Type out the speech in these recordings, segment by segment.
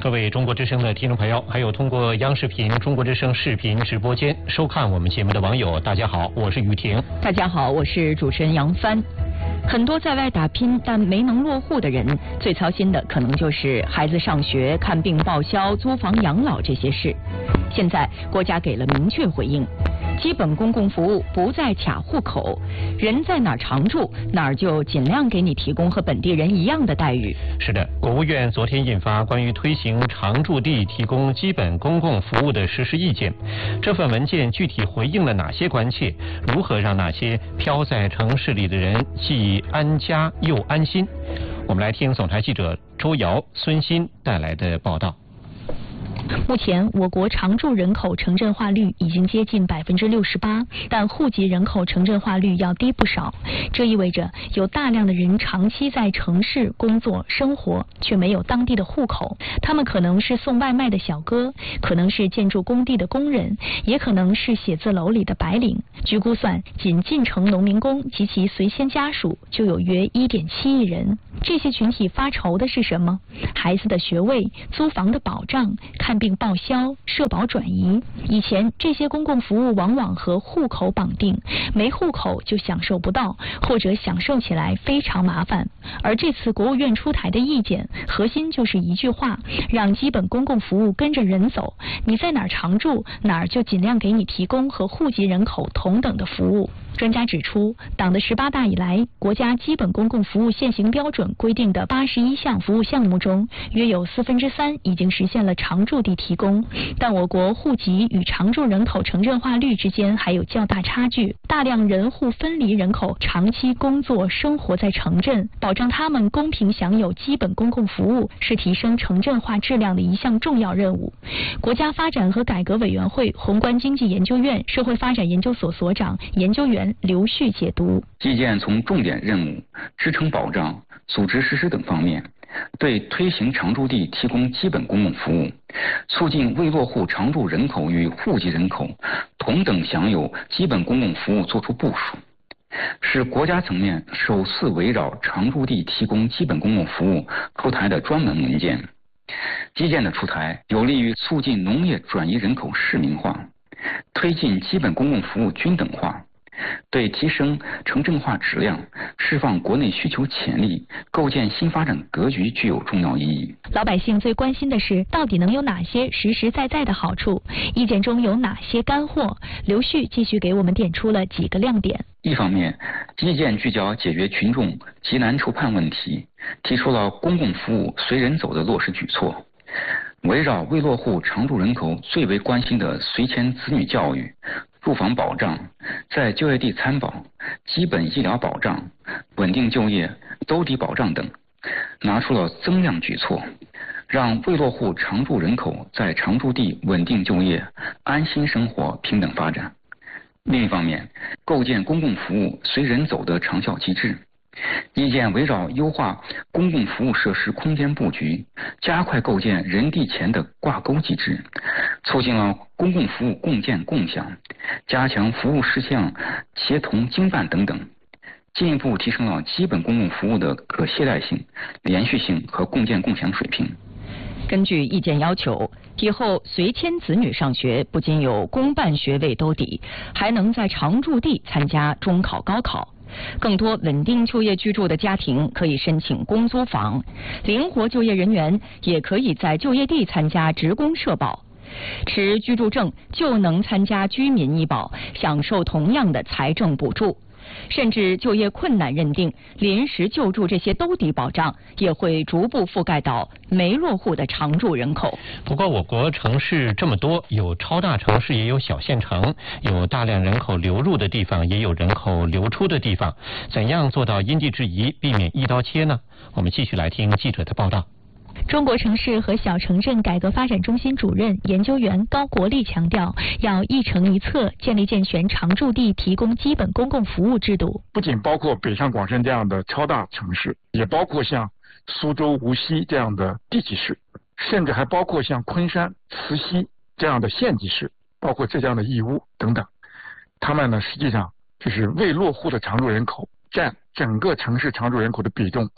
各位中国之声的听众朋友，还有通过央视频、中国之声视频直播间收看我们节目的网友，大家好，我是雨婷。 大家好，我是主持人杨帆。很多在外打拼但没能落户的人，最操心的可能就是孩子上学、看病报销、租房养老这些事。现在国家给了明确回应，基本公共服务不再卡户口，人在哪儿常住，哪儿就尽量给你提供和本地人一样的待遇。 是的，国务院昨天印发关于推行常住地提供基本公共服务的实施意见。这份文件具体回应了哪些关切？如何让那些飘在城市里的人既安家又安心？我们来听总台记者周瑶、孙鑫带来的报道。 目前，我国常住人口城镇化率已经接近68%，但户籍人口城镇化率要低不少。这意味着有大量的人长期在城市工作生活，却没有当地的户口。他们可能是送外卖的小哥，可能是建筑工地的工人，也可能是写字楼里的白领。据估算，仅进城农民工及其随迁家属就有约1.7亿人。这些群体发愁的是什么？孩子的学位、租房的保障、看病报销、社保转移。以前这些公共服务往往和户口绑定，没户口就享受不到，或者享受起来非常麻烦。而这次国务院出台的意见，核心就是一句话：让基本公共服务跟着人走，你在哪儿常住，哪儿就尽量给你提供和户籍人口同等的服务。专家指出，党的18大以来，国家基本公共服务现行标准规定的81项服务项目中，约有3/4已经实现了常住地提供，但我国户籍与常住人口城镇化率之间还有较大差距，大量人户分离人口长期工作生活在城镇，保障他们公平享有基本公共服务是提升城镇化质量的一项重要任务。国家发展和改革委员会宏观经济研究院社会发展研究所所长、研究员刘旭解读： 意见从重点任务、支撑保障、组织实施等方面，对推行常住地提供基本公共服务，促进未落户常住人口与户籍人口同等享有基本公共服务作出部署，是国家层面首次围绕常住地提供基本公共服务出台的专门文件。基建的出台有利于促进农业转移人口市民化，推进基本公共服务均等化，对提升城镇化质量、释放国内需求潜力、构建新发展格局具有重要意义。 老百姓最关心的是，到底能有哪些实实在在的好处？意见中有哪些干货？刘旭继续给我们点出了几个亮点。 一方面，意见聚焦解决群众急难愁盼问题，提出了公共服务随人走的落实举措。围绕未落户常住人口最为关心的随迁子女教育、住房保障、在就业地参保、基本医疗保障、稳定就业、兜底保障等，拿出了增量举措，让未落户常住人口在常住地稳定就业、安心生活、平等发展。另一方面，构建公共服务随人走的长效机制。意见围绕优化公共服务设施空间布局，加快构建人地钱的挂钩机制，促进了公共服务共建共享，加强服务事项协同经办等等，进一步提升了基本公共服务的可携带性、连续性和共建共享水平。 根据意见要求，以后随迁子女上学不仅有公办学位兜底，还能在常住地参加中考、高考。更多稳定就业居住的家庭可以申请公租房，灵活就业人员也可以在就业地参加职工社保，持居住证就能参加居民医保，享受同样的财政补助。甚至就业困难认定、临时救助这些兜底保障，也会逐步覆盖到没落户的常住人口。 不过，我国城市这么多，有超大城市，也有小县城，有大量人口流入的地方，也有人口流出的地方。怎样做到因地制宜，避免一刀切呢？我们继续来听记者的报道。 中国城市和小城镇改革发展中心主任研究员高国立强调，要一城一策，建立健全常住地提供基本公共服务制度。 不仅包括北上广深这样的超大城市，也包括像苏州、无锡这样的地级市，甚至还包括像昆山、慈溪这样的县级市，包括浙江的义乌等等。他们呢，实际上就是未落户的常住人口占整个城市常住人口的比重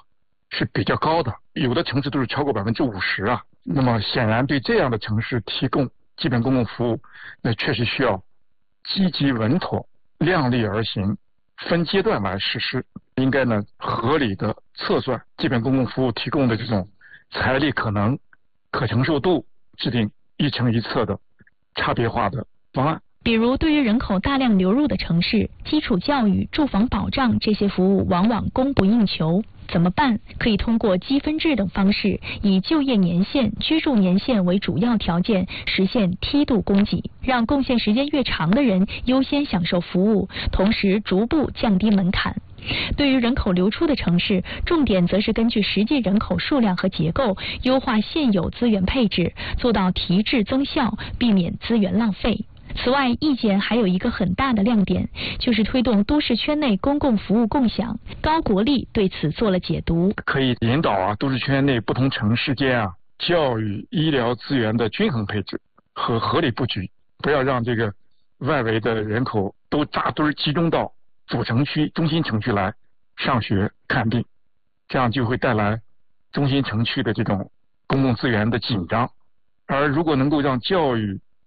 是比较高的，有的城市都是超过50%啊。那么显然对这样的城市提供基本公共服务，那确实需要积极稳妥、量力而行、分阶段来实施。应该呢合理的测算基本公共服务提供的这种财力可能、可承受度，制定一城一策的差别化的方案。 比如，对于人口大量流入的城市，基础教育、住房保障这些服务往往供不应求。怎么办？可以通过积分制等方式，以就业年限、居住年限为主要条件，实现梯度供给，让贡献时间越长的人优先享受服务，同时逐步降低门槛。对于人口流出的城市，重点则是根据实际人口数量和结构，优化现有资源配置，做到提质增效，避免资源浪费。此外，意见还有一个很大的亮点，就是推动都市圈内公共服务共享。高国立对此做了解读， 可以引导都市圈内不同城市间教育、医疗资源的均衡配置和合理布局，不要让这个外围的人口都扎堆集中到主城区、中心城区来上学看病，这样就会带来中心城区的这种公共资源的紧张。而如果能够让教育、